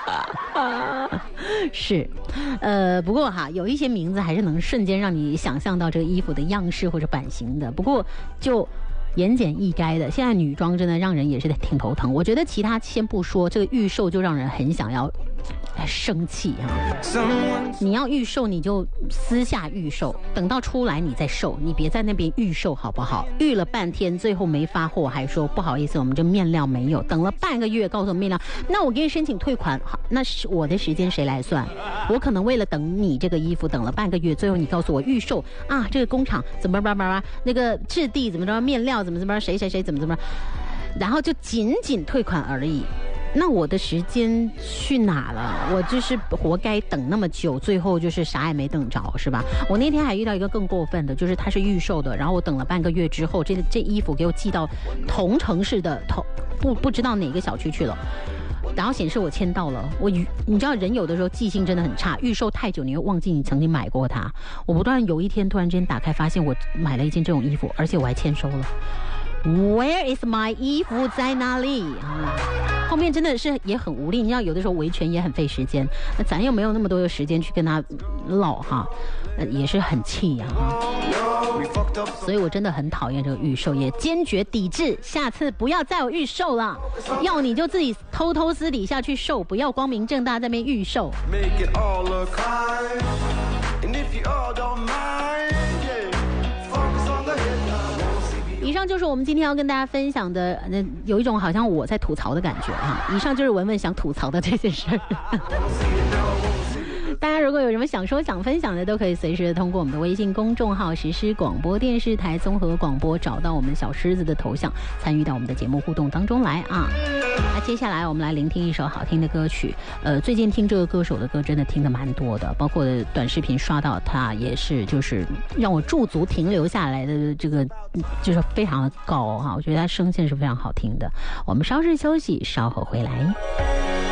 是，不过哈，有一些名字还是能瞬间让你想象到这个衣服的样式或者版型的。不过就言简意赅的，现在女装真的让人也是挺头疼。我觉得其他先不说，这个预售就让人很想要生气啊！你要预售你就私下预售，等到出来你再售，你别在那边预售好不好？预了半天，最后没发货，还说不好意思，我们这面料没有。等了半个月，告诉我面料，那我给你申请退款。好，那是我的时间谁来算？我可能为了等你这个衣服等了半个月，最后你告诉我预售啊，这个工厂怎么那个质地怎么着，面料怎么谁怎么，然后就仅退款而已。那我的时间去哪了？我就是活该等那么久，最后就是啥也没等着，是吧？我那天还遇到一个更过分的，就是它是预售的，然后我等了半个月之后，这衣服给我寄到同城市的不知道哪个小区去了。然后显示我签到了，你知道人有的时候记性真的很差，预售太久你会忘记你曾经买过它。我有一天突然间打开发现我买了一件这种衣服，而且我还签收了。Where is my 衣服在哪里？后面真的是也很无力，你知道有的时候维权也很费时间，那咱又没有那么多的时间去跟他唠哈，也是很气呀所以我真的很讨厌这个预售，也坚决抵制，下次不要再有预售了，要你就自己偷私底下去售，不要光明正大在那边预售。以上就是我们今天要跟大家分享的，有一种好像我在吐槽的感觉哈。以上就是文文想吐槽的这件事儿。大家如果有什么想说想分享的，都可以随时的通过我们的微信公众号实施广播电视台综合广播，找到我们小狮子的头像，参与到我们的节目互动当中来啊。那接下来我们来聆听一首好听的歌曲。最近听这个歌手的歌真的听得蛮多的，包括短视频刷到他也是就是让我驻足停留下来的这个就是非常的高哈，我觉得他声线是非常好听的。我们稍事休息，稍后回来。